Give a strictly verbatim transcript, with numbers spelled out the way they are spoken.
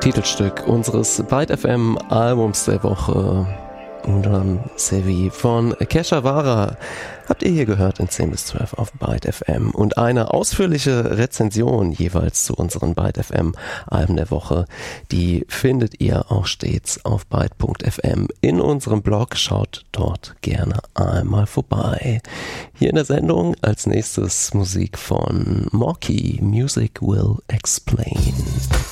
Titelstück unseres Byte F M Albums der Woche, Udam Sevi von Kesha Wara, habt ihr hier gehört in zehn bis zwölf auf Byte F M, und eine ausführliche Rezension jeweils zu unseren Byte F M Alben der Woche, die findet ihr auch stets auf byte punkt f m in unserem Blog. Schaut dort gerne einmal vorbei. Hier in der Sendung als nächstes Musik von Morky, Music Will Explain.